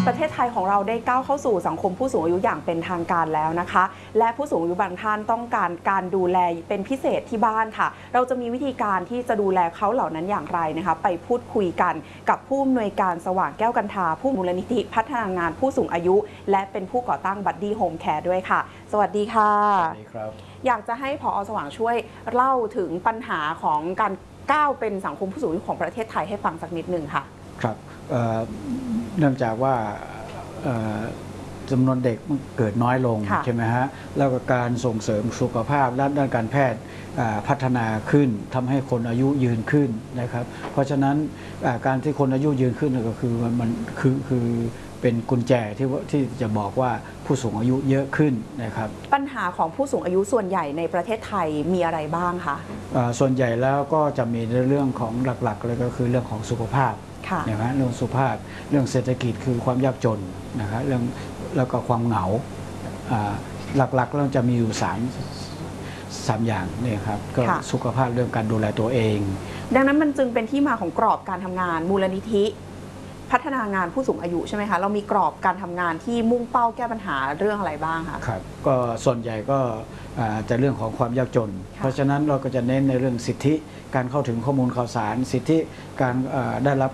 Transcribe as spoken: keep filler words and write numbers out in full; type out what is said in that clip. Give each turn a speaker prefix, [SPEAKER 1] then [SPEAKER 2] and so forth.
[SPEAKER 1] ประเทศไทยของเราได้ก้าวเข้าสู่สังคมผู้สูงอายุอย่างเป็นทางการแล้วนะคะและผู้สูงอายุบางท่านต้องการการดูแลเป็นพิเศษที่บ้านค่ะเราจะมีวิธีการที่จะดูแลเขาเหล่านั้นอย่างไรนะคะไปพูดคุยกันกับผู้อำนวยการสว่างแก้วกันทาผู้มูลนิธิพัฒนางานผู้สูงอายุและเป็นผู้ก่อตั้งบัดดี้โฮมแคร์ด้วยค่ะสวัสดีค่ะ
[SPEAKER 2] สวัสดีครับ
[SPEAKER 1] อยากจะให้ผอ.สว่างช่วยเล่าถึงปัญหาของการก้าวเป็นสังคมผู้สูงอายุของประเทศไทยให้ฟังสักนิดหนึ่งค่ะ
[SPEAKER 2] ครับเนื่องจากว่าจำนวนเด็กเกิดน้อยลงใช่ไหมฮะแล้วก็การส่งเสริมสุขภาพและด้านการแพทย์พัฒนาขึ้นทำให้คนอายุยืนขึ้นนะครับเพราะฉะนั้นการที่คนอายุยืนขึ้นก็คือมันคือคือเป็นกุญแจที่ที่จะบอกว่าผู้สูงอายุเยอะขึ้นนะครับ
[SPEAKER 1] ปัญหาของผู้สูงอายุส่วนใหญ่ในประเทศไทยมีอะไรบ้างคะ
[SPEAKER 2] ส่วนใหญ่แล้วก็จะมีในเรื่องของหลักๆเลยก็คือเรื่องของสุขภาพนะครับเรื่องสุขภาพเรื่องเศรษฐกิจคือความยากจนนะครับเรื่องแล้วก็ความเหงาหลักๆเราจะมีอยู่สามสามอย่างนี่ครับก็สุขภาพเรื่องการดูแลตัวเอง
[SPEAKER 1] ดังนั้นมันจึงเป็นที่มาของกรอบการทำงานมูลนิธิพัฒนางานผู้สูงอายุใช่ไหมคะเรามีกรอบการทำงานที่มุ่งเป้าแก้ปัญหาเรื่องอะไรบ้างคะ
[SPEAKER 2] ครับก็ส่วนใหญ่ก็จะเรื่องของความยากจนเพราะฉะนั้นเราก็จะเน้นในเรื่องสิทธิการเข้าถึงข้อมูลข่าวสารสิทธิการได้รับ